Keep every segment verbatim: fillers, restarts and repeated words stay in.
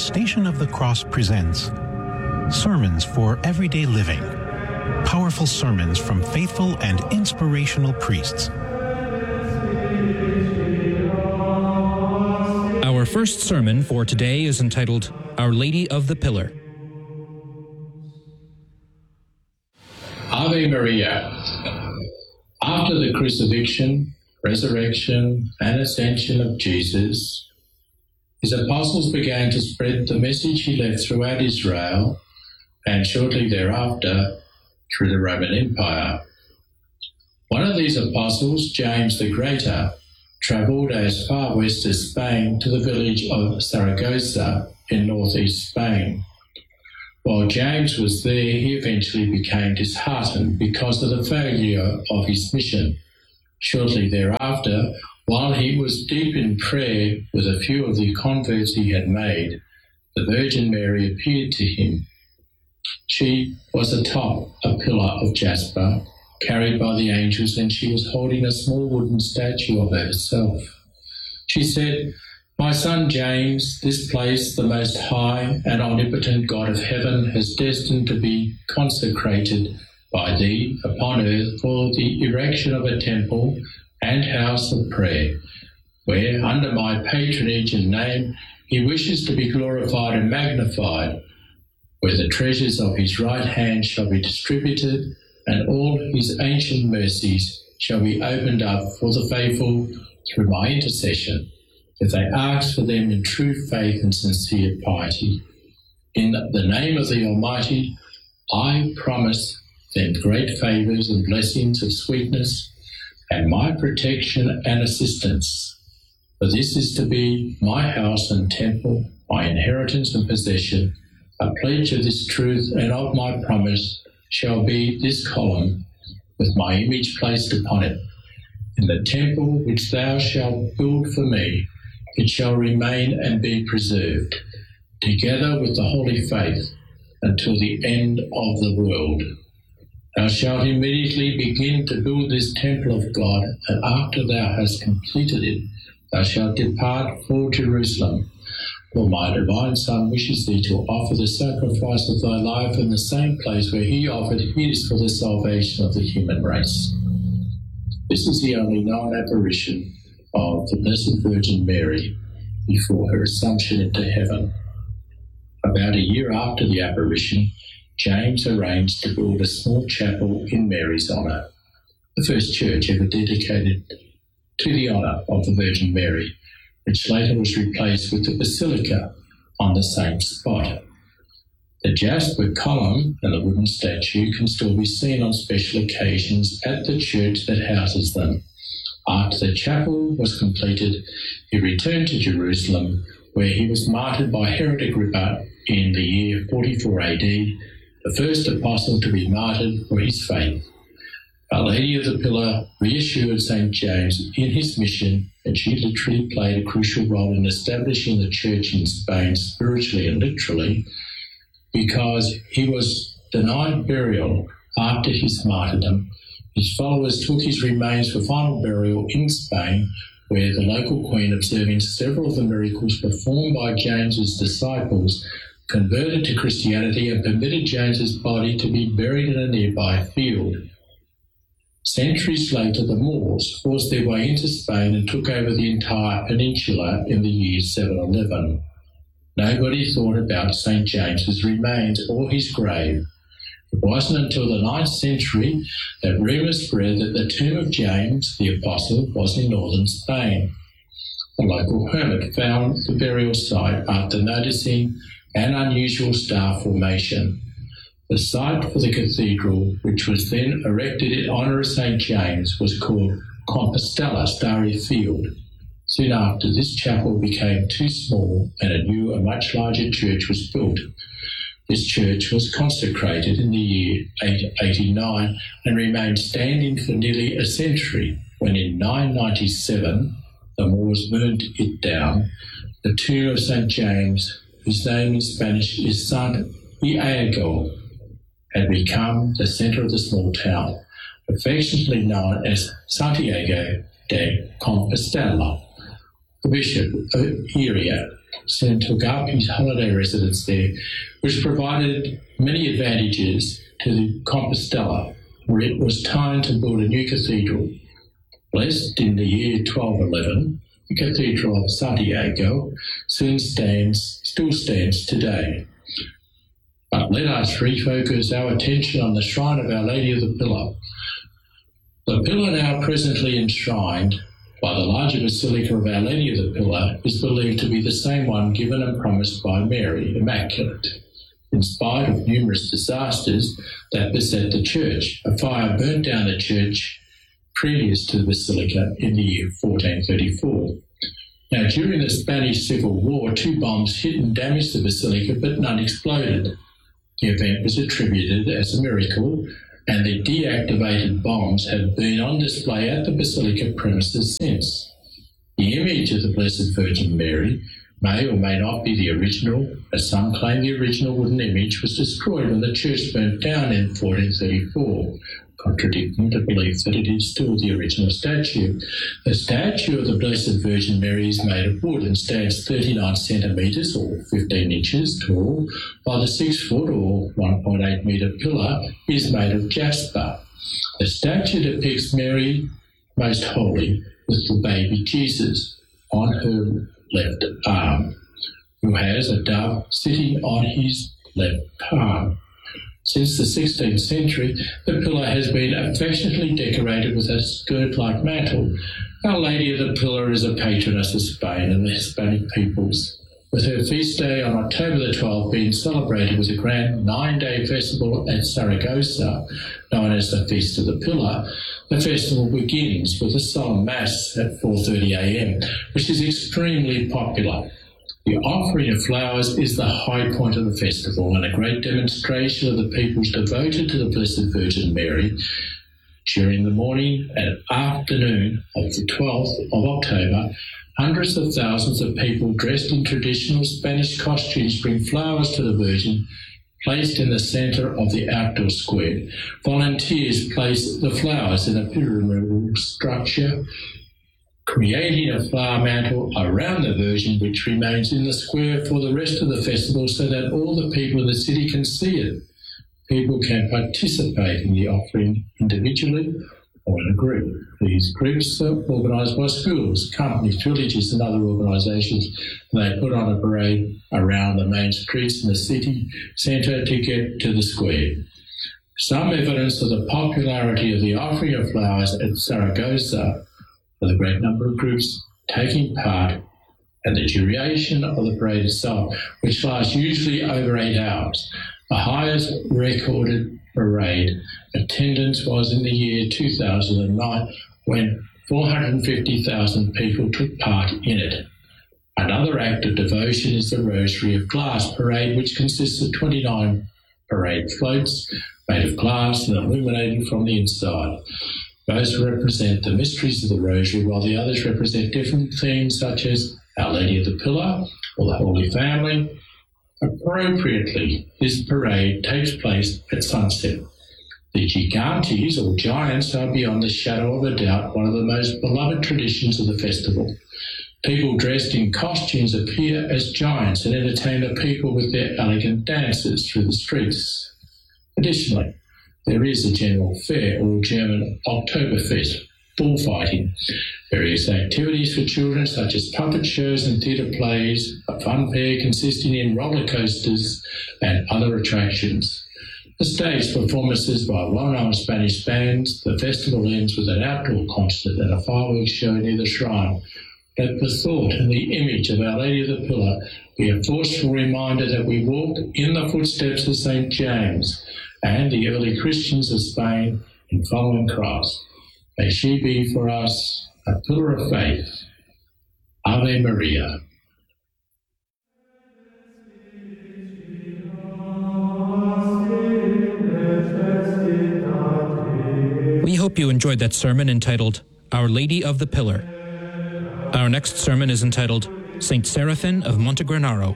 Station of the Cross presents Sermons for Everyday Living. Powerful sermons from faithful and inspirational priests. Our first sermon for today is entitled, Our Lady of the Pillar. Ave Maria. After the crucifixion, resurrection, and ascension of Jesus, his apostles began to spread the message he left throughout Israel and shortly thereafter through the Roman Empire. One of these apostles, James the Greater, travelled as far west as Spain to the village of Saragossa in northeast Spain. While James was there, he eventually became disheartened because of the failure of his mission. Shortly thereafter, while he was deep in prayer with a few of the converts he had made, the Virgin Mary appeared to him. She was atop a pillar of jasper, carried by the angels, and she was holding a small wooden statue of herself. She said, "My son James, this place the Most High and Omnipotent God of heaven has destined to be consecrated by thee upon earth for the erection of a temple and house of prayer, where under my patronage and name he wishes to be glorified and magnified, where the treasures of his right hand shall be distributed and all his ancient mercies shall be opened up for the faithful through my intercession, if they ask for them in true faith and sincere piety. In the name of the Almighty, I promise them great favours and blessings of sweetness and my protection and assistance. For this is to be my house and temple, my inheritance and possession. A pledge of this truth and of my promise shall be this column with my image placed upon it. In the temple which thou shalt build for me, it shall remain and be preserved, together with the holy faith, until the end of the world. Thou shalt immediately begin to build this temple of God, and after thou hast completed it, thou shalt depart for Jerusalem. For my divine Son wishes thee to offer the sacrifice of thy life in the same place where he offered his for the salvation of the human race." This is the only known apparition of the Blessed Virgin Mary before her assumption into heaven. About a year after the apparition, James arranged to build a small chapel in Mary's honour, the first church ever dedicated to the honour of the Virgin Mary, which later was replaced with the basilica on the same spot. The jasper column and the wooden statue can still be seen on special occasions at the church that houses them. After the chapel was completed, he returned to Jerusalem, where he was martyred by Herod Agrippa in the year forty-four A D, the first apostle to be martyred for his faith. Our Lady of the Pillar reassured Saint James in his mission, and she literally played a crucial role in establishing the church in Spain spiritually and literally, because he was denied burial after his martyrdom. His followers took his remains for final burial in Spain, where the local queen, observing several of the miracles performed by James's disciples, converted to Christianity and permitted James's body to be buried in a nearby field. Centuries later, the Moors forced their way into Spain and took over the entire peninsula in the year seven eleven. Nobody thought about Saint James's remains or his grave. It wasn't until the ninth century that rumours spread that the tomb of James the Apostle was in northern Spain. A local hermit found the burial site after noticing an unusual star formation. The site for the cathedral, which was then erected in honour of Saint James, was called Compostela Starry Field. Soon after, this chapel became too small and a new and much larger church was built. This church was consecrated in the year eight eighty-nine and remained standing for nearly a century, when in nine ninety-seven the Moors burned it down. The tomb of Saint James, whose name in Spanish is Sant Iago, had become the centre of the small town, affectionately known as Santiago de Compostela. The Bishop of Iria soon took up his holiday residence there, which provided many advantages to the Compostela, where it was time to build a new cathedral. Blessed in the year twelve eleven, the Cathedral of Santiago soon stands, still stands today. But let us refocus our attention on the shrine of Our Lady of the Pillar. The pillar now presently enshrined by the larger Basilica of Our Lady of the Pillar is believed to be the same one given and promised by Mary, Immaculate. In spite of numerous disasters that beset the church, a fire burnt down the church previous to the Basilica in the year fourteen thirty-four. Now, during the Spanish Civil War, two bombs hit and damaged the Basilica, but none exploded. The event was attributed as a miracle, and the deactivated bombs have been on display at the Basilica premises since. The image of the Blessed Virgin Mary may or may not be the original, as some claim the original wooden image was destroyed when the church burnt down in fourteen thirty-four, contradicting the belief that it is still the original statue. The statue of the Blessed Virgin Mary is made of wood and stands thirty-nine centimetres or fifteen inches tall, while the six foot or one point eight metre pillar is made of jasper. The statue depicts Mary Most Holy with the baby Jesus on her left arm, who has a dove sitting on his left palm. Since the sixteenth century, the pillar has been affectionately decorated with a skirt-like mantle. Our Lady of the Pillar is a patroness of Spain and the Hispanic peoples, with her feast day on October the twelfth being celebrated with a grand nine-day festival at Saragossa, known as the Feast of the Pillar. The festival begins with a solemn mass at four thirty a m, which is extremely popular. The offering of flowers is the high point of the festival and a great demonstration of the people's devoted to the Blessed Virgin Mary. During the morning and afternoon of the twelfth of October, hundreds of thousands of people dressed in traditional Spanish costumes bring flowers to the Virgin, placed in the centre of the outdoor square. Volunteers place the flowers in a pyramidal structure, creating a flower mantle around the Virgin, which remains in the square for the rest of the festival so that all the people in the city can see it. People can participate in the offering individually or in a group. These groups are organised by schools, companies, villages and other organisations. They put on a parade around the main streets in the city centre to get to the square. Some evidence of the popularity of the offering of flowers at Saragossa, with a great number of groups taking part, and the duration of the parade itself, which lasts usually over eight hours. The highest recorded parade attendance was in the year two thousand nine, when four hundred fifty thousand people took part in it. Another act of devotion is the Rosary of Glass parade, which consists of twenty-nine parade floats made of glass and illuminated from the inside. Most represent the mysteries of the Rosary, while the others represent different themes such as Our Lady of the Pillar or the Holy Family. Appropriately, this parade takes place at sunset. The Gigantes, or giants, are beyond the shadow of a doubt one of the most beloved traditions of the festival. People dressed in costumes appear as giants and entertain the people with their elegant dances through the streets. Additionally, there is a general fair, or German Oktoberfest, bullfighting, various activities for children such as puppet shows and theatre plays, a fun fair consisting in roller coasters and other attractions. The stage performances by well-known Spanish bands. The festival ends with an outdoor concert and a fireworks show near the shrine. Let the thought and the image of Our Lady of the Pillar be a forceful reminder that we walk in the footsteps of Saint James and the early Christians of Spain in following Christ. May she be for us a pillar of faith. Ave Maria. We hope you enjoyed that sermon entitled Our Lady of the Pillar. Our next sermon is entitled Saint Seraphin of Montegranaro.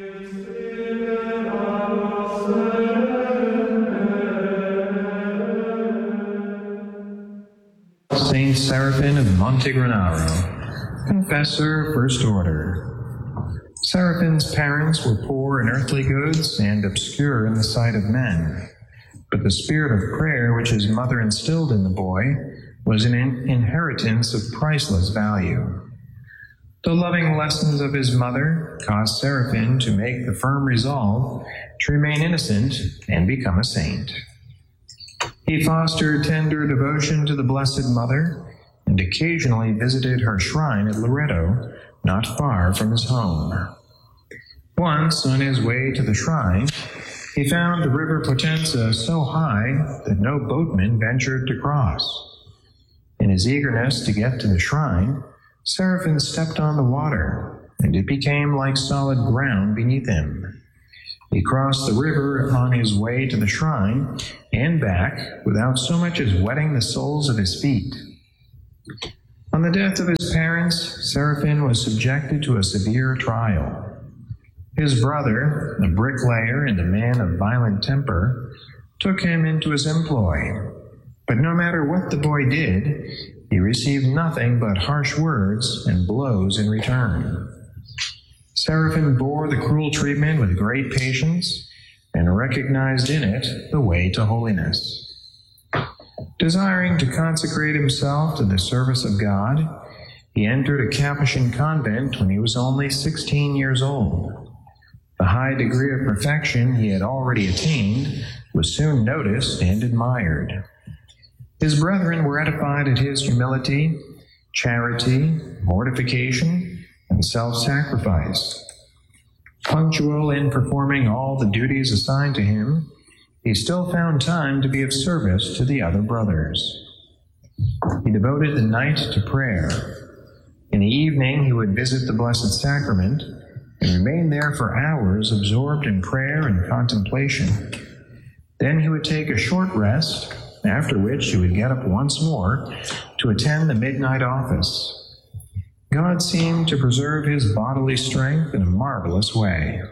Saint Seraphin of Montegranaro, Confessor, First Order. Seraphin's parents were poor in earthly goods and obscure in the sight of men, but the spirit of prayer which his mother instilled in the boy was an in- inheritance of priceless value. The loving lessons of his mother caused Seraphin to make the firm resolve to remain innocent and become a saint. He fostered tender devotion to the Blessed Mother and occasionally visited her shrine at Loreto, not far from his home. Once, on his way to the shrine, he found the river Potenza so high that no boatman ventured to cross. In his eagerness to get to the shrine, Seraphin stepped on the water, and it became like solid ground beneath him. He crossed the river on his way to the shrine and back without so much as wetting the soles of his feet. On the death of his parents, Seraphin was subjected to a severe trial. His brother, a bricklayer and a man of violent temper, took him into his employ. But no matter what the boy did, he received nothing but harsh words and blows in return. Seraphin bore the cruel treatment with great patience and recognized in it the way to holiness. Desiring to consecrate himself to the service of God, he entered a Capuchin convent when he was only sixteen years old. The high degree of perfection he had already attained was soon noticed and admired. His brethren were edified at his humility, charity, mortification, and self-sacrifice. Punctual in performing all the duties assigned to him, he still found time to be of service to the other brothers. He devoted the night to prayer. In the evening, he would visit the Blessed Sacrament and remain there for hours absorbed in prayer and contemplation. Then he would take a short rest, after which he would get up once more to attend the midnight office. God seemed to preserve his bodily strength in a marvelous way.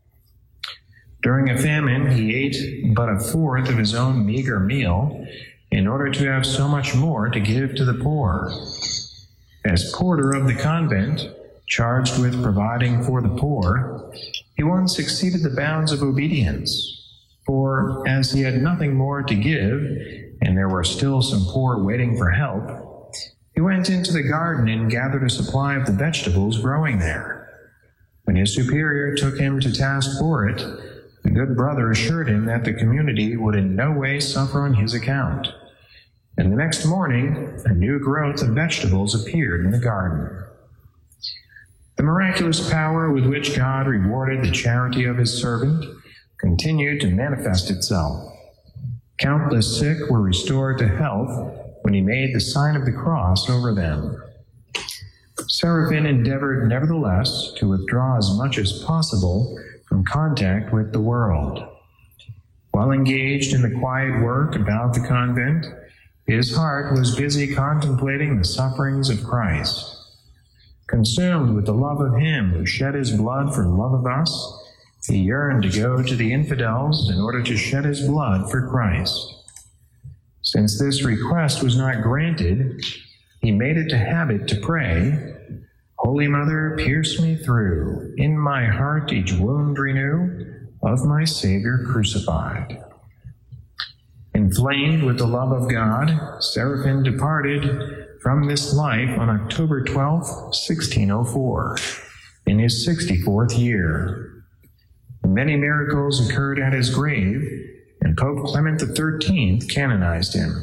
During a famine, he ate but a fourth of his own meager meal in order to have so much more to give to the poor. As porter of the convent, charged with providing for the poor, he once exceeded the bounds of obedience, for as he had nothing more to give, and there were still some poor waiting for help, he went into the garden and gathered a supply of the vegetables growing there. When his superior took him to task for it, the good brother assured him that the community would in no way suffer on his account. And the next morning, a new growth of vegetables appeared in the garden. The miraculous power with which God rewarded the charity of his servant continued to manifest itself. Countless sick were restored to health when he made the sign of the cross over them. Seraphin endeavored nevertheless to withdraw as much as possible from contact with the world. While engaged in the quiet work about the convent, his heart was busy contemplating the sufferings of Christ. Consumed with the love of him who shed his blood for love of us, he yearned to go to the infidels in order to shed his blood for Christ. Since this request was not granted, he made it a habit to pray, "Holy Mother, pierce me through, in my heart each wound renew, of my Savior crucified." Inflamed with the love of God, Seraphin departed from this life on October twelfth, sixteen oh four, in his sixty-fourth year. Many miracles occurred at his grave, and Pope Clement the thirteenth canonized him.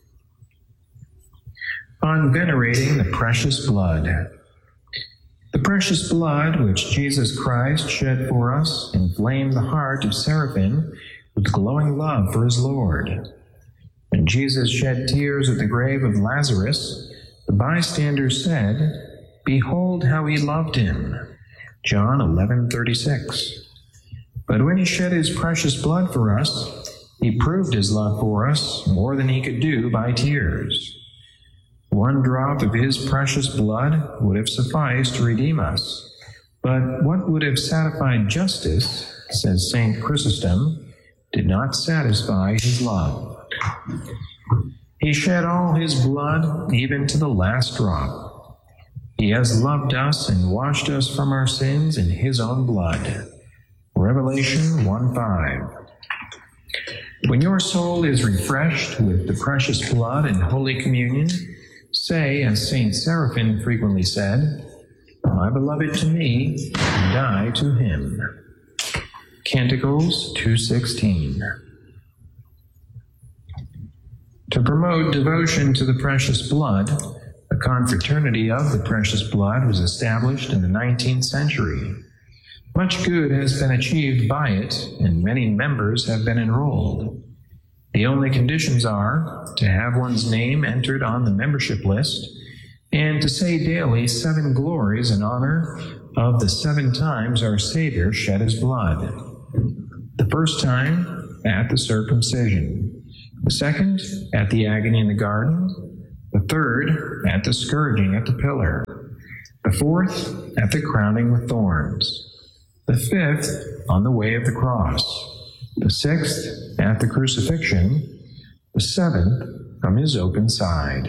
On venerating the precious blood. The precious blood which Jesus Christ shed for us inflamed the heart of Seraphin with glowing love for his Lord. When Jesus shed tears at the grave of Lazarus, the bystanders said, "Behold how he loved him." John eleven thirty-six. But when he shed his precious blood for us, he proved his love for us more than he could do by tears. One drop of his precious blood would have sufficed to redeem us. But what would have satisfied justice, says Saint Chrysostom, did not satisfy his love. He shed all his blood, even to the last drop. He has loved us and washed us from our sins in his own blood. Revelation one five. When your soul is refreshed with the precious blood and Holy Communion, say, as Saint Seraphim frequently said, "My beloved to me, and I to him." Canticles two sixteen. To promote devotion to the precious blood, a confraternity of the precious blood was established in the nineteenth century. Much good has been achieved by it, and many members have been enrolled. The only conditions are to have one's name entered on the membership list and to say daily seven glories in honor of the seven times our Savior shed his blood. The first time at the circumcision, the second at the agony in the garden, the third at the scourging at the pillar, the fourth at the crowning with thorns, the fifth on the way of the cross, the sixth at the crucifixion, the seventh from his open side.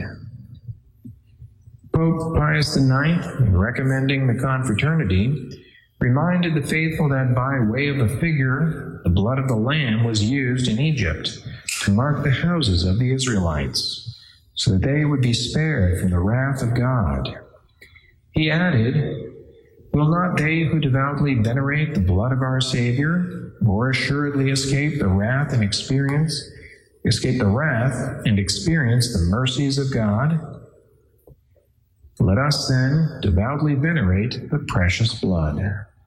Pope Pius the Ninth, in recommending the confraternity, reminded the faithful that by way of a figure, the blood of the Lamb was used in Egypt to mark the houses of the Israelites, so that they would be spared from the wrath of God. He added, "Will not they who devoutly venerate the blood of our Savior more assuredly escape the wrath and experience, escape the wrath and experience the mercies of God? Let us then devoutly venerate the precious blood."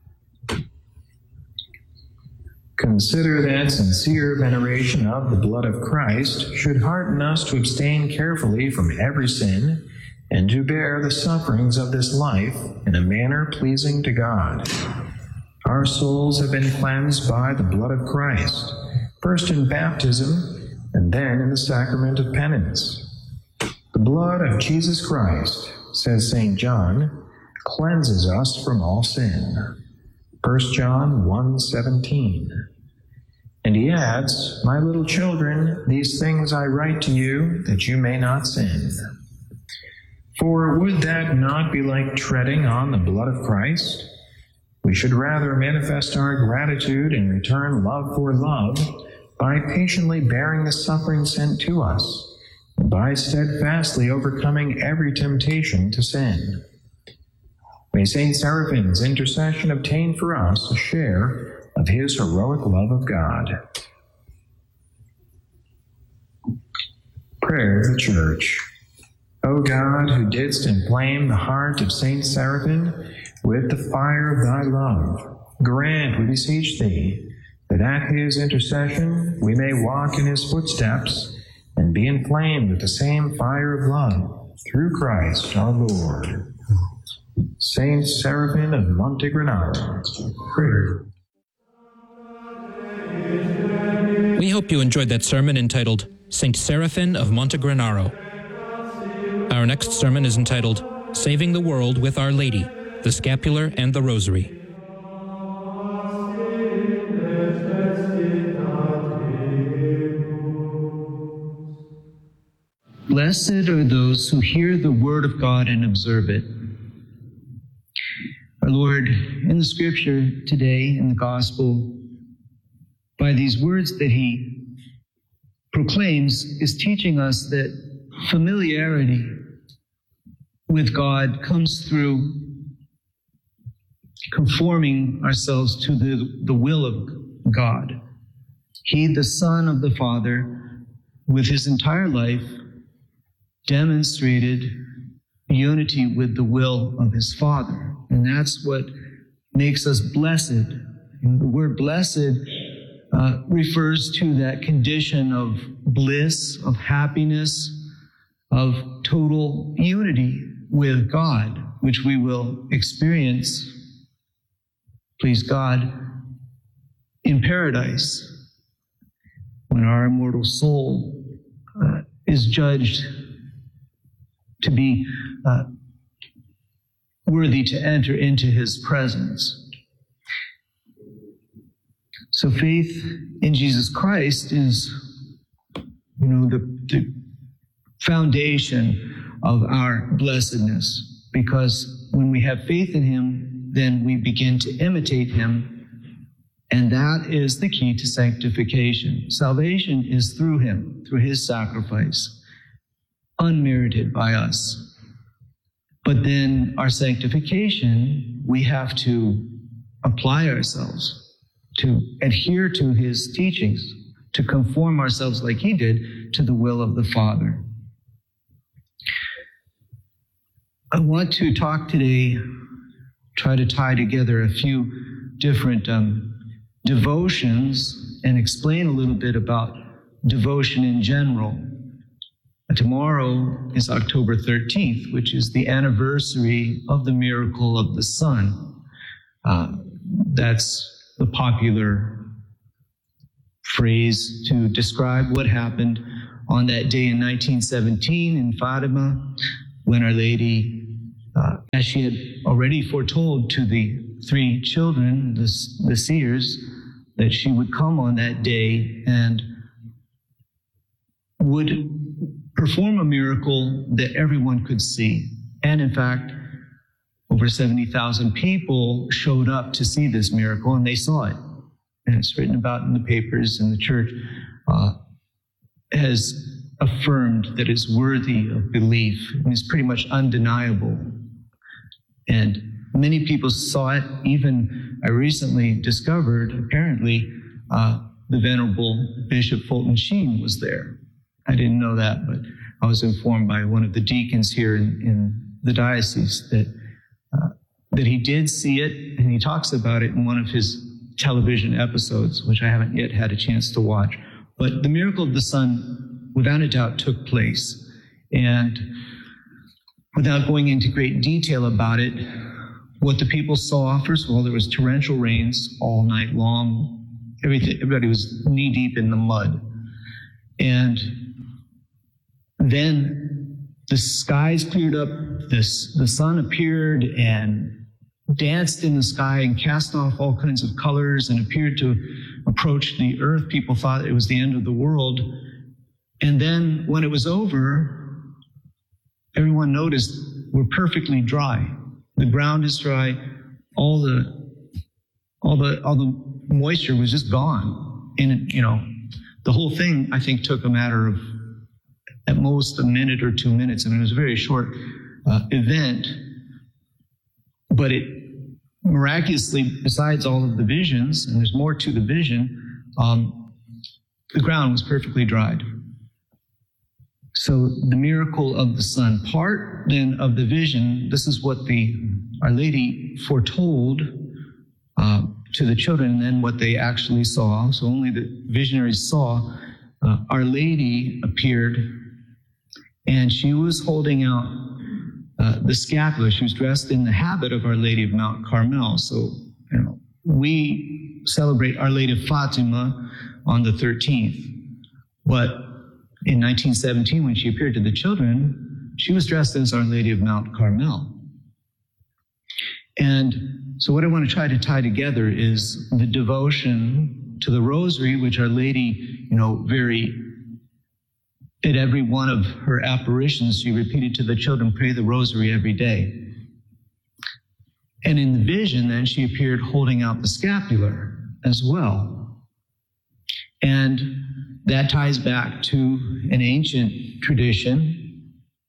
Consider that sincere veneration of the blood of Christ should hearten us to abstain carefully from every sin and to bear the sufferings of this life in a manner pleasing to God. Our souls have been cleansed by the blood of Christ, first in baptism and then in the sacrament of penance. The blood of Jesus Christ, says Saint John, cleanses us from all sin. First John one seventeen. And he adds, "My little children, these things I write to you, that you may not sin." For would that not be like treading on the blood of Christ? We should rather manifest our gratitude and return love for love by patiently bearing the suffering sent to us, and by steadfastly overcoming every temptation to sin. May Saint Seraphim's intercession obtain for us a share of his heroic love of God. Prayer of the Church. O God, who didst inflame the heart of Saint Seraphim with the fire of thy love, grant, we beseech thee, that at his intercession we may walk in his footsteps and be inflamed with the same fire of love, through Christ our Lord. Saint Seraphim of Montegranaro. Prayer. We hope you enjoyed that sermon entitled Saint Seraphim of Montegranaro. Our next sermon is entitled Saving the World with Our Lady, the Scapular and the Rosary. Blessed are those who hear the word of God and observe it. Our Lord, in the scripture today, in the gospel, by these words that he proclaims, is teaching us that familiarity with God comes through conforming ourselves to the, the will of God. He, the Son of the Father, with his entire life, demonstrated unity with the will of his Father. And that's what makes us blessed. You know, the word blessed uh, refers to that condition of bliss, of happiness, of total unity with God, which we will experience, please God, in paradise, when our immortal soul uh, is judged to be uh, worthy to enter into his presence. So faith in Jesus Christ is, you know, the, the foundation of our blessedness, because when we have faith in him, then we begin to imitate him. And that is the key to sanctification. Salvation is through him, through his sacrifice, unmerited by us. But then our sanctification, we have to apply ourselves, to adhere to his teachings, to conform ourselves like he did to the will of the Father. I want to talk today, try to tie together a few different um, devotions and explain a little bit about devotion in general. Tomorrow is October thirteenth, which is the anniversary of the miracle of the sun. Uh, that's the popular phrase to describe what happened on that day in nineteen seventeen in Fatima, when Our Lady, uh, as she had already foretold to the three children, the, the seers, that she would come on that day and would perform a miracle that everyone could see. And in fact, over seventy thousand people showed up to see this miracle, and they saw it. And it's written about in the papers, and the church uh, has affirmed that it's worthy of belief, and it's pretty much undeniable. And many people saw it. Even I recently discovered, apparently, uh, the Venerable Bishop Fulton Sheen was there. I didn't know that, but I was informed by one of the deacons here in, in the diocese that uh, that he did see it, and he talks about it in one of his television episodes, which I haven't yet had a chance to watch. But the miracle of the sun, without a doubt, took place. And without going into great detail about it, what the people saw, first of all, there was torrential rains all night long. Everything, everybody was knee-deep in the mud. And then the skies cleared up, this, the sun appeared and danced in the sky and cast off all kinds of colors and appeared to approach the earth. People thought it was the end of the world. And then when it was over, everyone noticed we're perfectly dry. The ground is dry. All the, all the, all the moisture was just gone. And, you know, the whole thing, I think, took a matter of at most a minute or two minutes. I mean, it was a very short uh, event, but it miraculously, besides all of the visions, and there's more to the vision, um, the ground was perfectly dried. So the miracle of the sun, part then of the vision, this is what the Our Lady foretold uh, to the children, and then what they actually saw. So only the visionaries saw. Uh, Our Lady appeared, and she was holding out uh, the scapula. She was dressed in the habit of Our Lady of Mount Carmel. So, you know, we celebrate Our Lady of Fatima on the thirteenth, but in nineteen seventeen, when she appeared to the children, she was dressed as Our Lady of Mount Carmel. And so what I want to try to tie together is the devotion to the rosary, which Our Lady, you know, very, at every one of her apparitions, she repeated to the children, pray the rosary every day. And in the vision, then, she appeared holding out the scapular as well. And that ties back to an ancient tradition,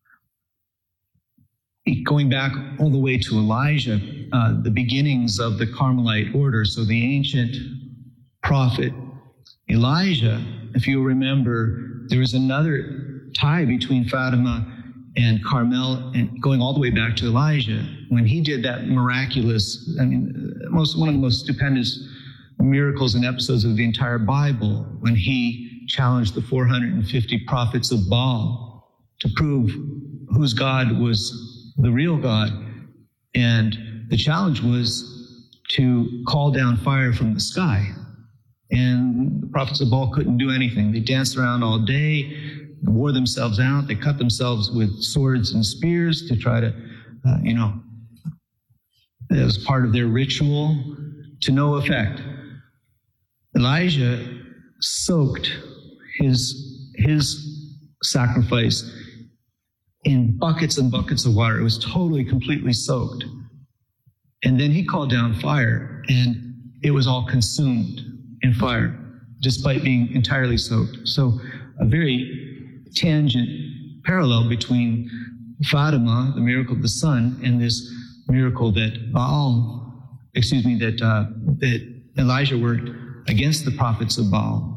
going back all the way to Elijah, uh, the beginnings of the Carmelite order. So the ancient prophet Elijah, if you remember, there was another tie between Fatima and Carmel, and going all the way back to Elijah, when he did that miraculous, I mean, most one of the most stupendous miracles and episodes of the entire Bible, when he challenged the four hundred fifty prophets of Baal to prove whose God was the real God. And the challenge was to call down fire from the sky. And the prophets of Baal couldn't do anything. They danced around all day, wore themselves out. They cut themselves with swords and spears to try to, uh, you know, it was part of their ritual, to no effect. Elijah soaked his, his sacrifice in buckets and buckets of water. It was totally, completely soaked. And then he called down fire, and it was all consumed in fire, despite being entirely soaked. So a very tangent parallel between Fatima, the miracle of the sun, and this miracle that Baal, excuse me, that uh, that Elijah worked against the prophets of Baal.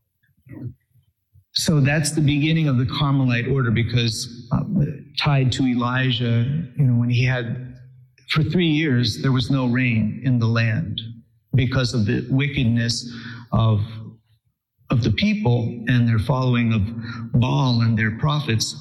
So that's the beginning of the Carmelite order, because uh, tied to Elijah, you know, when he had, for three years, there was no rain in the land because of the wickedness of, of the people and their following of Baal and their prophets.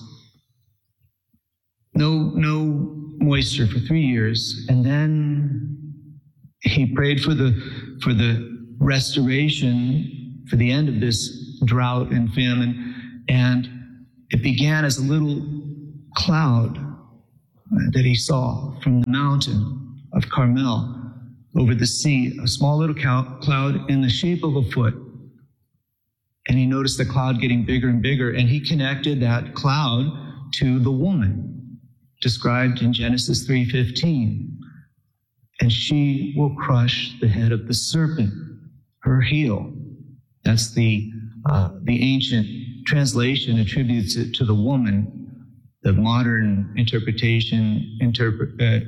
No, no moisture for three years. And then he prayed for the, for the restoration, for the end of this drought and famine, and it began as a little cloud that he saw from the mountain of Carmel over the sea, a small little cloud in the shape of a foot. And he noticed the cloud getting bigger and bigger, and he connected that cloud to the woman described in Genesis three fifteen. And she will crush the head of the serpent, her heel. That's the Uh, the ancient translation attributes it to the woman. The modern interpretation interpret, uh,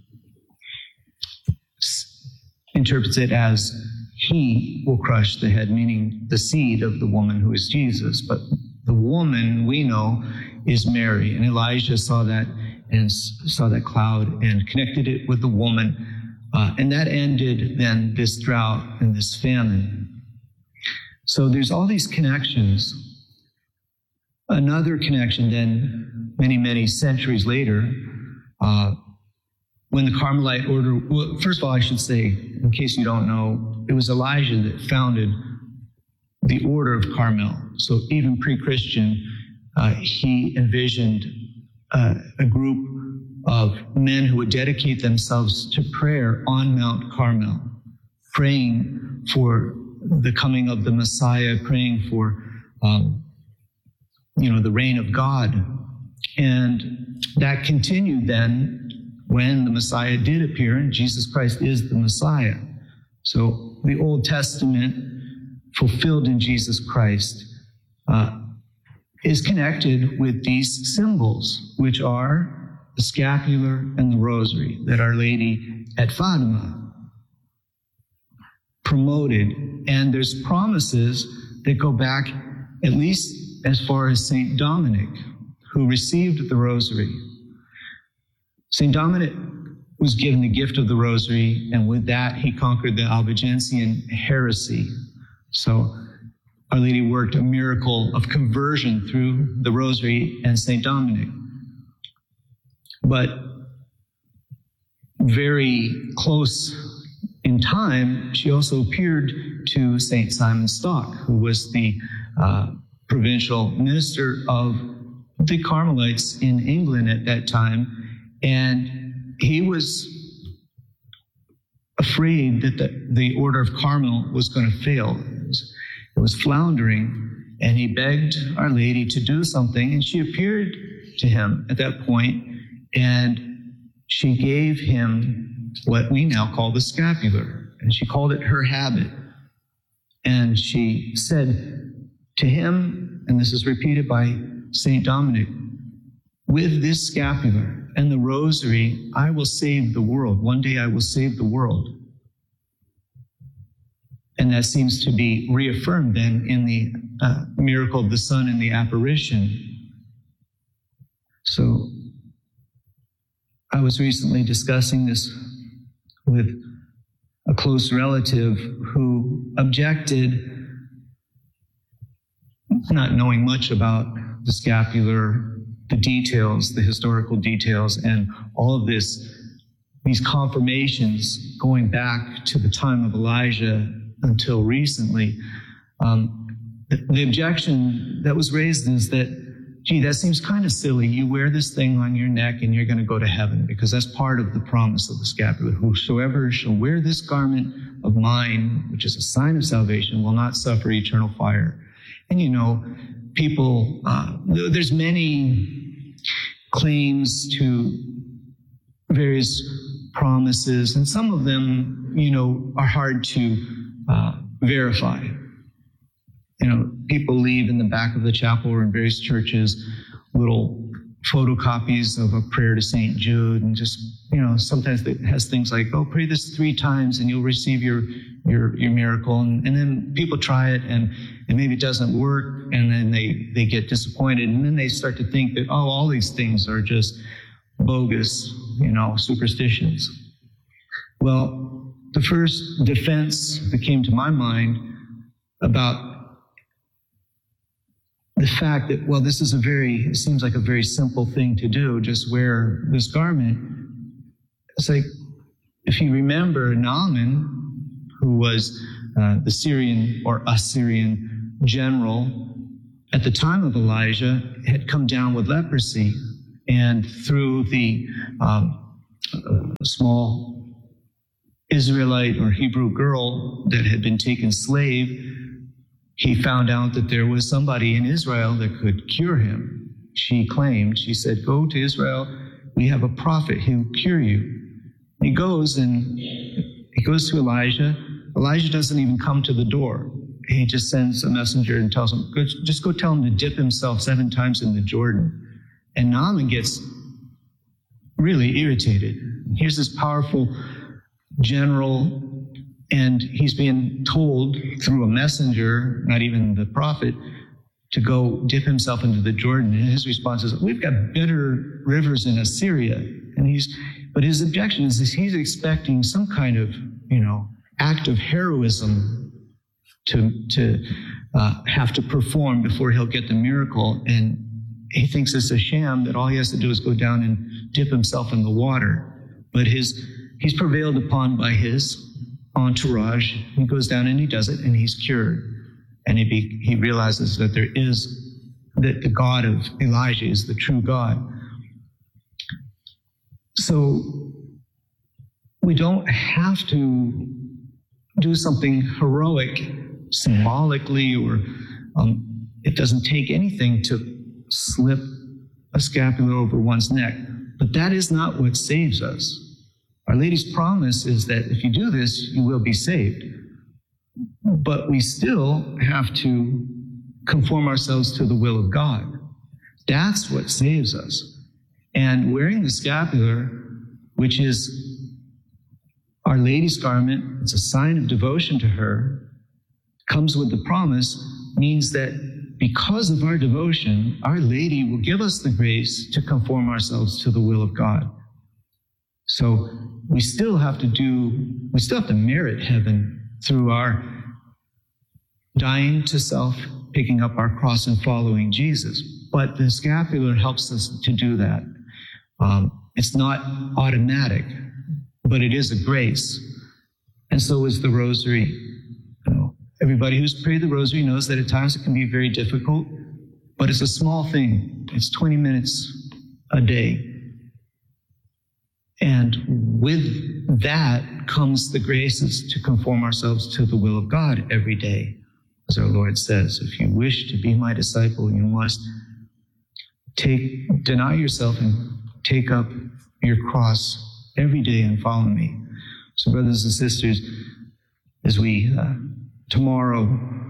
interprets it as he will crush the head, meaning the seed of the woman who is Jesus. But the woman, we know, is Mary. And Elijah saw that and saw that cloud and connected it with the woman. Uh, and that ended then this drought and this famine. So there's all these connections. Another connection then, many, many centuries later, uh, when the Carmelite order, well, first of all, I should say, in case you don't know, it was Elijah that founded the order of Carmel. So even pre-Christian, uh, he envisioned uh, a group of men who would dedicate themselves to prayer on Mount Carmel, praying for the coming of the Messiah, praying for, um, you know, the reign of God. And that continued then when the Messiah did appear, and Jesus Christ is the Messiah. So the Old Testament fulfilled in Jesus Christ uh, is connected with these symbols, which are the scapular and the rosary that Our Lady at Fatima promoted. And there's promises that go back at least as far as Saint Dominic, who received the rosary. Saint Dominic was given the gift of the rosary, and with that he conquered the Albigensian heresy. So Our Lady worked a miracle of conversion through the rosary and Saint Dominic. But very close in time, she also appeared to Saint Simon Stock, who was the uh, provincial minister of the Carmelites in England at that time. And he was afraid that the, the Order of Carmel was going to fail. It was, it was floundering, and he begged Our Lady to do something, and she appeared to him at that point, and she gave him what we now call the scapular, and she called it her habit. And she said to him, and this is repeated by Saint Dominic, with this scapular and the rosary, I will save the world. One day I will save the world. And that seems to be reaffirmed then in the uh, miracle of the sun and the apparition. So I was recently discussing this with a close relative who objected, not knowing much about the scapular, the details, the historical details, and all of this, these confirmations going back to the time of Elijah until recently. Um, the, the objection that was raised is that, gee, that seems kind of silly. You wear this thing on your neck and you're going to go to heaven, because that's part of the promise of the scapular. Whosoever shall wear this garment of mine, which is a sign of salvation, will not suffer eternal fire. And you know, people, uh, there's many claims to various promises, and some of them, you know, are hard to uh, verify. You know, people leave in the back of the chapel or in various churches little photocopies of a prayer to Saint Jude, and just, you know, sometimes it has things like, oh, pray this three times and you'll receive your your your miracle. And, and then people try it and, and maybe it doesn't work, and then they, they get disappointed, and then they start to think that, oh, all these things are just bogus, you know, superstitions. Well, the first defense that came to my mind about the fact that, well, this is a very, it seems like a very simple thing to do, just wear this garment. It's like, if you remember Naaman, who was uh, the Syrian or Assyrian general at the time of Elijah, had come down with leprosy, and through the um, small Israelite or Hebrew girl that had been taken slave, he found out that there was somebody in Israel that could cure him. She claimed, she said, go to Israel, we have a prophet, he'll cure you. He goes and he goes to Elijah. Elijah doesn't even come to the door. He just sends a messenger and tells him, just go tell him to dip himself seven times in the Jordan. And Naaman gets really irritated. Here's this powerful general, and he's being told through a messenger, not even the prophet, to go dip himself into the Jordan. And his response is, we've got better rivers in Assyria. And he's, but his objection is, is he's expecting some kind of, you know, act of heroism to, to uh, have to perform before he'll get the miracle. And he thinks it's a sham, that all he has to do is go down and dip himself in the water. But his, he's prevailed upon by his entourage. He goes down and he does it, and he's cured. And he be, he realizes that there is, that the God of Elijah is the true God. So we don't have to do something heroic symbolically, or um, it doesn't take anything to slip a scapular over one's neck. But that is not what saves us. Our Lady's promise is that if you do this, you will be saved. But we still have to conform ourselves to the will of God. That's what saves us. And wearing the scapular, which is Our Lady's garment, it's a sign of devotion to her, comes with the promise, means that because of our devotion, Our Lady will give us the grace to conform ourselves to the will of God. So we still have to do, we still have to merit heaven through our dying to self, picking up our cross and following Jesus. But the scapular helps us to do that. Um, it's not automatic, but it is a grace. And so is the rosary. You know, everybody who's prayed the rosary knows that at times it can be very difficult, but it's a small thing. It's twenty minutes a day. And with that comes the graces to conform ourselves to the will of God every day. As our Lord says, if you wish to be my disciple, you must take, deny yourself and take up your cross every day and follow me. So brothers and sisters, as we uh, tomorrow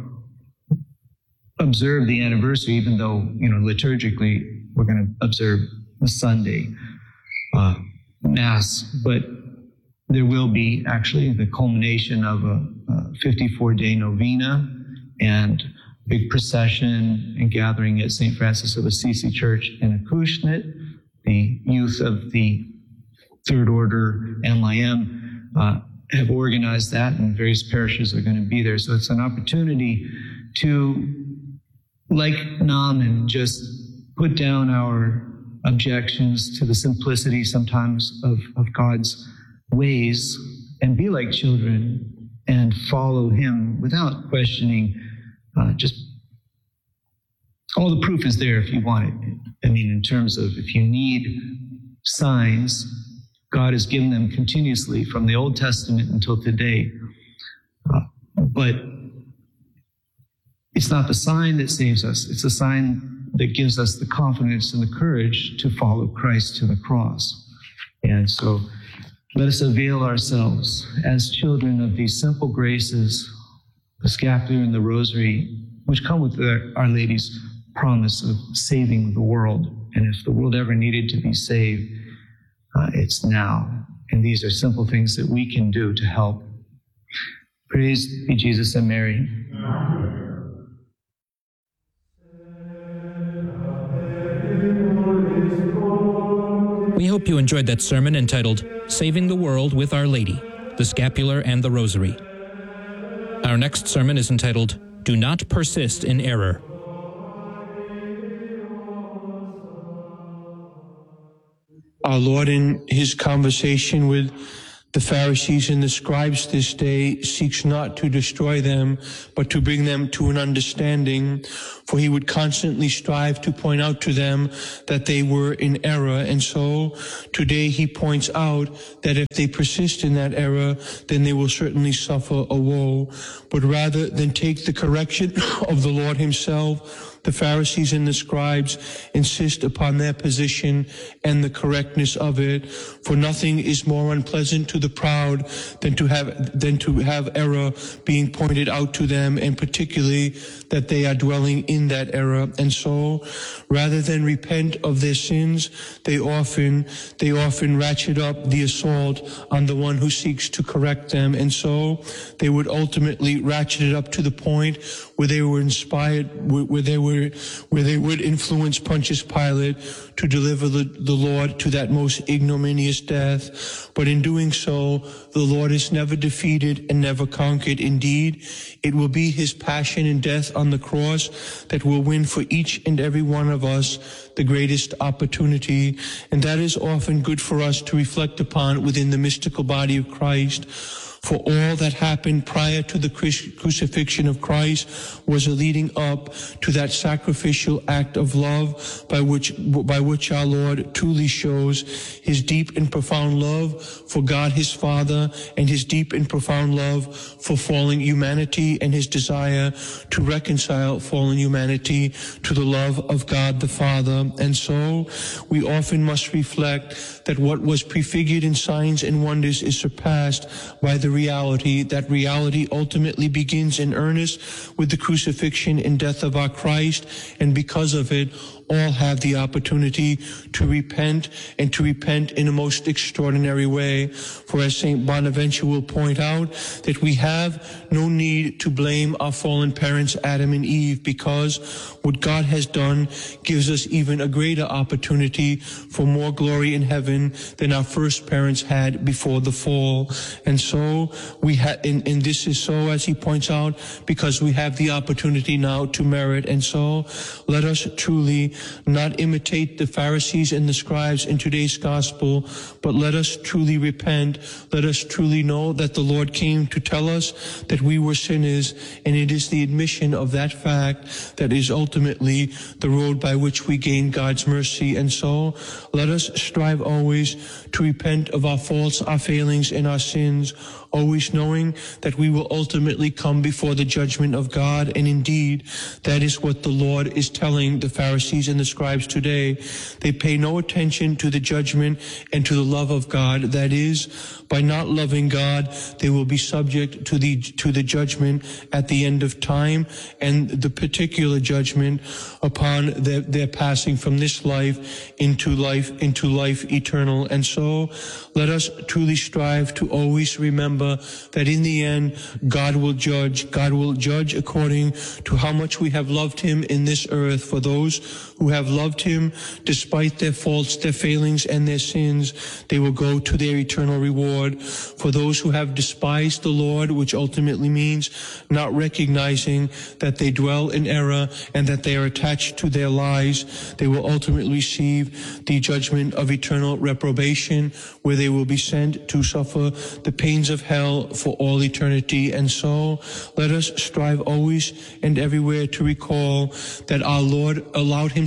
observe the anniversary, even though, you know, liturgically we're going to observe the Sunday uh, Mass, but there will be actually the culmination of a fifty-four day novena and big procession and gathering at Saint Francis of Assisi Church in Acushnet. The youth of the Third Order M I M uh, have organized that, and various parishes are going to be there. So it's an opportunity to, like Naaman, just put down our objections to the simplicity sometimes of, of God's ways and be like children and follow him without questioning. Uh, just all the proof is there if you want it. I mean, in terms of if you need signs, God has given them continuously from the Old Testament until today. Uh, but it's not the sign that saves us. It's the sign that gives us the confidence and the courage to follow Christ to the cross. And so let us avail ourselves as children of these simple graces, the scapular and the rosary, which come with the, Our Lady's promise of saving the world. And if the world ever needed to be saved, uh, it's now. And these are simple things that we can do to help. Praise be Jesus and Mary. We hope you enjoyed that sermon entitled Saving the World with Our Lady, the Scapular and the Rosary. Our next sermon is entitled Do Not Persist in Error. Our Lord, in his conversation with the Pharisees and the scribes this day, seeks not to destroy them, but to bring them to an understanding, for he would constantly strive to point out to them that they were in error. And so today he points out that if they persist in that error, then they will certainly suffer a woe. But rather than take the correction of the Lord himself, the Pharisees and the scribes insist upon their position and the correctness of it, for nothing is more unpleasant to the proud than to have than to have error being pointed out to them, and particularly that they are dwelling in that error. And so, rather than repent of their sins, they often they often ratchet up the assault on the one who seeks to correct them. And so, they would ultimately ratchet it up to the point where they were inspired, where they were where they would influence Pontius Pilate to deliver the, the Lord to that most ignominious death. But in doing so, the Lord is never defeated and never conquered. Indeed, it will be his passion and death on the cross that will win for each and every one of us the greatest opportunity. And that is often good for us to reflect upon within the mystical body of Christ. For all that happened prior to the crucifixion of Christ was a leading up to that sacrificial act of love by which by which our Lord truly shows his deep and profound love for God his Father, and his deep and profound love for fallen humanity, and his desire to reconcile fallen humanity to the love of God the Father. And so we often must reflect that what was prefigured in signs and wonders is surpassed by the reality. That reality ultimately begins in earnest with the crucifixion and death of our Christ, and because of it, all have the opportunity to repent, and to repent in a most extraordinary way. For as Saint Bonaventure will point out, that we have no need to blame our fallen parents, Adam and Eve, because what God has done gives us even a greater opportunity for more glory in heaven than our first parents had before the fall. And so we have, and, and this is so, as he points out, because we have the opportunity now to merit. And so let us truly not imitate the Pharisees and the scribes in today's gospel, but let us truly repent. Let us truly know that the Lord came to tell us that we were sinners, and it is the admission of that fact that is ultimately the road by which we gain God's mercy. And so let us strive always to repent of our faults, our failings, and our sins, always knowing that we will ultimately come before the judgment of God. And indeed, that is what the Lord is telling the Pharisees and the scribes today. They pay no attention to the judgment and to the love of God. That is, by not loving God, they will be subject to the to the judgment at the end of time, and the particular judgment upon their, their passing from this life into life into life eternal. And so let us truly strive to always remember that in the end, God will judge. God will judge according to how much we have loved him in this earth. For those who have loved him despite their faults, their failings, and their sins, they will go to their eternal reward. For those who have despised the Lord, which ultimately means not recognizing that they dwell in error and that they are attached to their lies, they will ultimately receive the judgment of eternal reprobation, where they will be sent to suffer the pains of hell for all eternity. And so let us strive always and everywhere to recall that our Lord allowed himself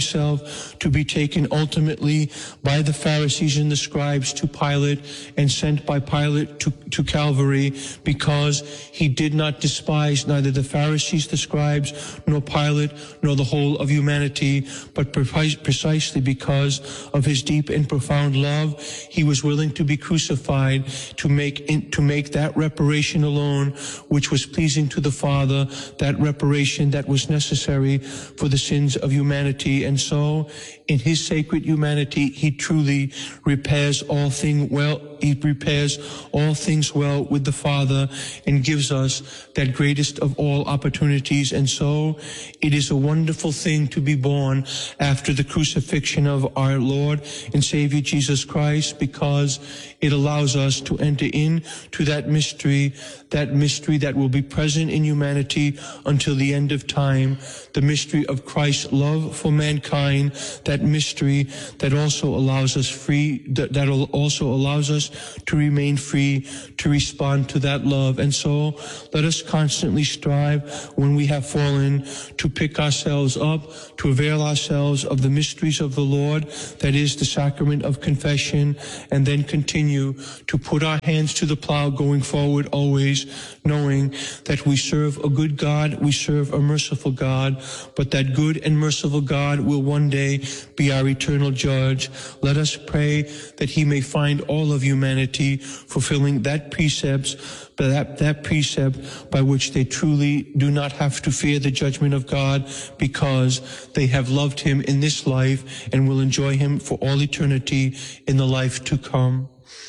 himself to be taken ultimately by the Pharisees and the scribes to Pilate and sent by Pilate to, to Calvary, because he did not despise neither the Pharisees, the scribes, nor Pilate, nor the whole of humanity, but precisely because of his deep and profound love, he was willing to be crucified to make in, to make that reparation alone, which was pleasing to the Father, that reparation that was necessary for the sins of humanity. And so, in his sacred humanity, he truly repairs all things well. He repairs all things well with the Father and gives us that greatest of all opportunities. And so, it is a wonderful thing to be born after the crucifixion of our Lord and Savior Jesus Christ, because it allows us to enter into that mystery, that mystery that will be present in humanity until the end of time, the mystery of Christ's love for mankind, that mystery that also allows us free, that, that also allows us to remain free, to respond to that love. And so let us constantly strive, when we have fallen, to pick ourselves up, to avail ourselves of the mysteries of the Lord, that is the sacrament of confession, and then continue to put our hands to the plow going forward always, knowing that we serve a good God, we serve a merciful God, but that good and merciful God will one day be our eternal judge. Let us pray that he may find all of humanity fulfilling that precepts, but that, that precept by which they truly do not have to fear the judgment of God, because they have loved him in this life and will enjoy him for all eternity in the life to come.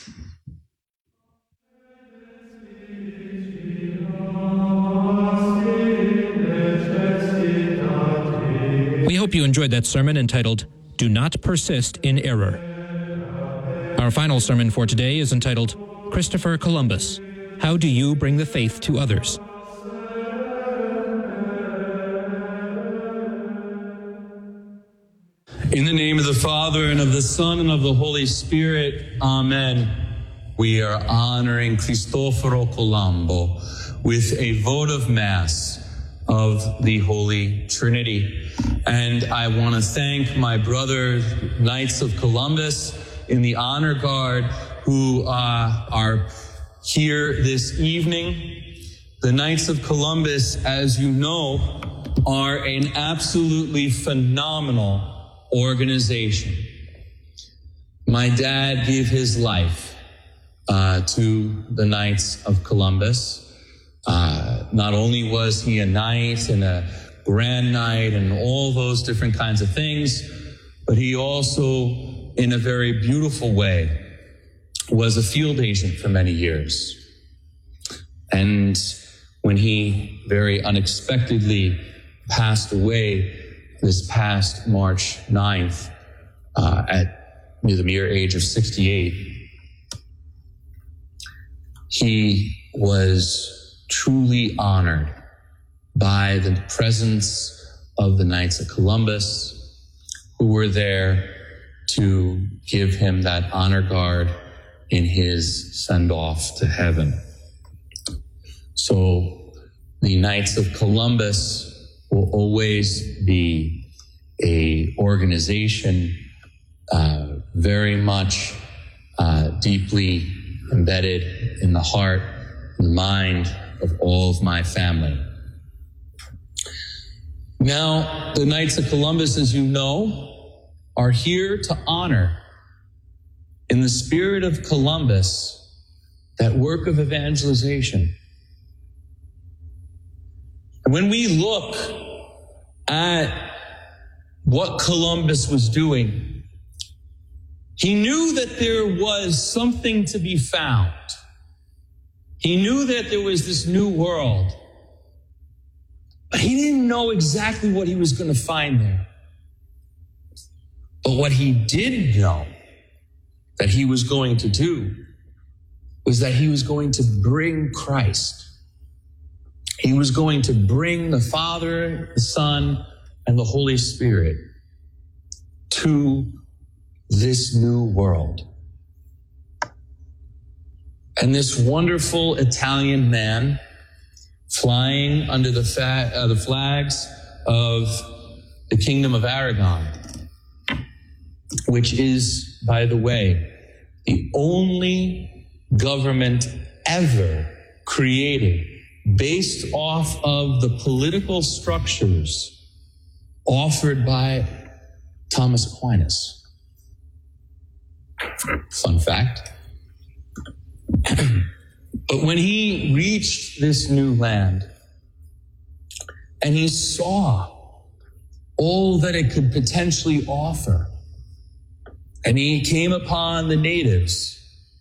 We hope you enjoyed that sermon entitled, Do Not Persist in Error. Our final sermon for today is entitled, Christopher Columbus, How Do You Bring the Faith to Others? In the name of the Father, and of the Son, and of the Holy Spirit, Amen. We are honoring Cristoforo Colombo with a vote of Mass of the Holy Trinity. And I want to thank my brother, Knights of Columbus, in the Honor Guard, who uh, are here this evening. The Knights of Columbus, as you know, are an absolutely phenomenal organization. My dad gave his life uh, to the Knights of Columbus. Uh, not only was he a knight and a grand knight and all those different kinds of things, but he also, in a very beautiful way, was a field agent for many years. And when he very unexpectedly passed away this past March ninth, uh, at the mere age of sixty-eight, he was truly honored by the presence of the Knights of Columbus, who were there to give him that honor guard in his send-off to heaven. So the Knights of Columbus will always be a organization uh, very much uh, deeply embedded in the heart and the mind of all of my family. Now, the Knights of Columbus, as you know, are here to honor, in the spirit of Columbus, that work of evangelization. And when we look at what Columbus was doing, he knew that there was something to be found. He knew that there was this new world, but he didn't know exactly what he was going to find there. But what he did know that he was going to do was that he was going to bring Christ. He was going to bring the Father, the Son, and the Holy Spirit to this new world. And this wonderful Italian man, flying under the, fa- uh, the flags of the Kingdom of Aragon, which is, by the way, the only government ever created based off of the political structures offered by Thomas Aquinas. Fun fact. But when he reached this new land and he saw all that it could potentially offer, and he came upon the natives,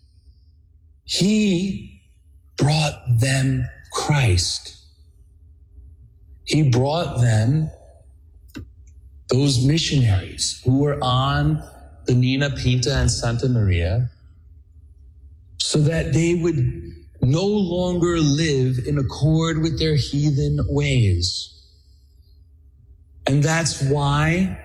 he brought them Christ. He brought them those missionaries who were on the Nina Pinta and Santa Maria, so that they would no longer live in accord with their heathen ways. And that's why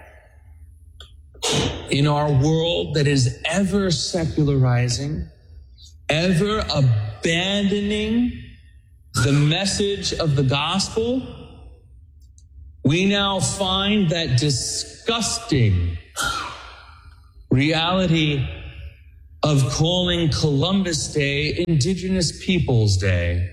in our world that is ever secularizing, ever abandoning the message of the gospel, we now find that disgusting reality of calling Columbus Day Indigenous Peoples Day.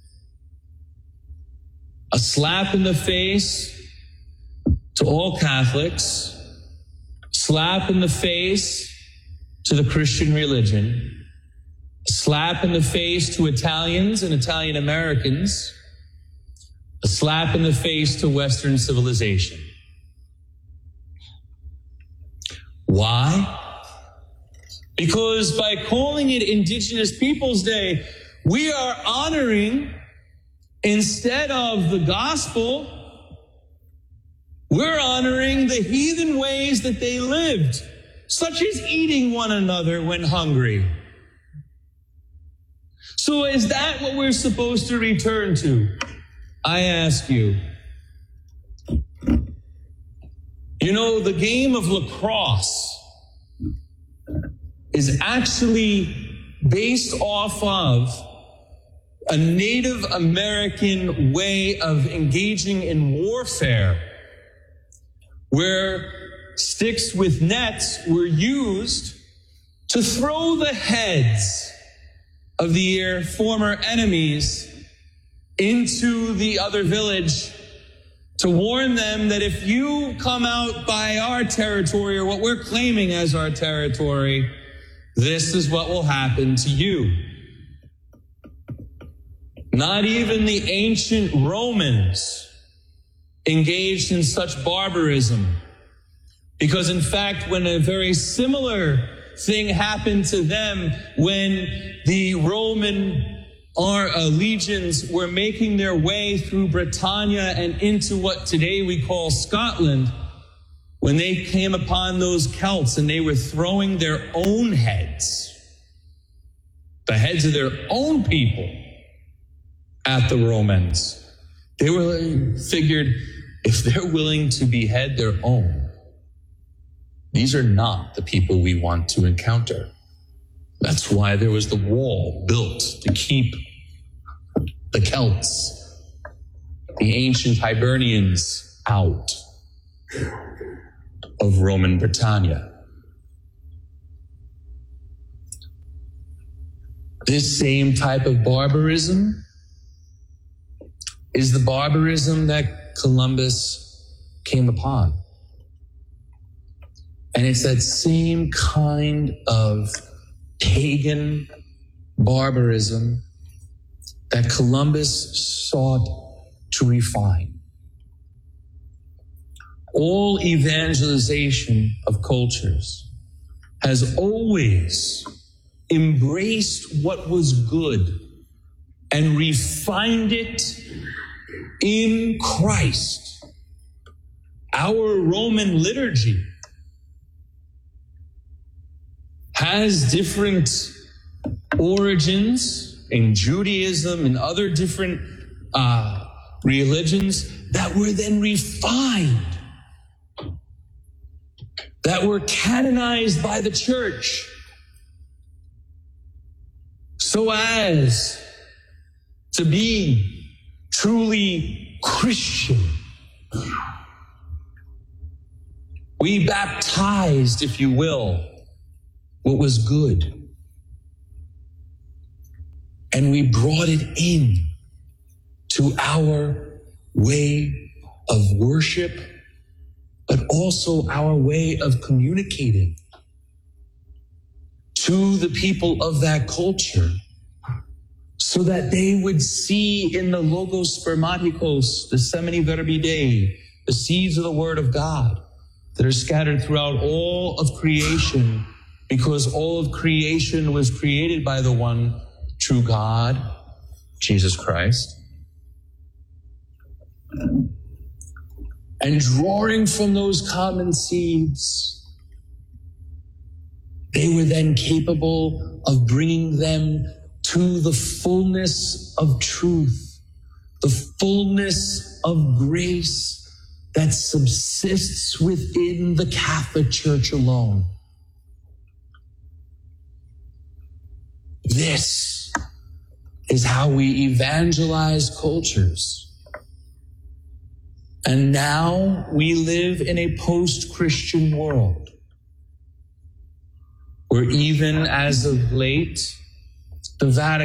A slap in the face to all Catholics, slap in the face to the Christian religion, a slap in the face to Italians and Italian Americans, a slap in the face to Western civilization. Why? Because by calling it Indigenous Peoples Day, we are honoring, instead of the gospel, we're honoring the heathen ways that they lived, such as eating one another when hungry. So is that what we're supposed to return to? I ask you. You know, the game of lacrosse is actually based off of a Native American way of engaging in warfare, where sticks with nets were used to throw the heads of their former enemies into the other village to warn them that if you come out by our territory, or what we're claiming as our territory, this is what will happen to you. Not even the ancient Romans engaged in such barbarism, because in fact, when a very similar thing happened to them, when the Roman our uh, legions were making their way through Britannia and into what today we call Scotland, when they came upon those Celts and they were throwing their own heads, the heads of their own people, at the Romans, they were figured, if they're willing to behead their own, these are not the people we want to encounter. That's why there was the wall built to keep the Celts, the ancient Hibernians, out of Roman Britannia. This same type of barbarism is the barbarism that Columbus came upon. And it's that same kind of pagan barbarism that Columbus sought to refine. All evangelization of cultures has always embraced what was good and refined it in Christ. Our Roman liturgy has different origins in Judaism and other different uh, religions that were then refined, that were canonized by the church, so as to be truly Christian. We baptized, if you will, what was good. And we brought it in to our way of worship, but also our way of communicating to the people of that culture, so that they would see in the Logos Spermaticos, the Semini Verbi Dei, the seeds of the Word of God that are scattered throughout all of creation, because all of creation was created by the one true God, Jesus Christ. And drawing from those common seeds, they were then capable of bringing them to the fullness of truth, the fullness of grace that subsists within the Catholic Church alone. This is how we evangelize cultures. And now we live in a post-Christian world where even as of late, the Vatican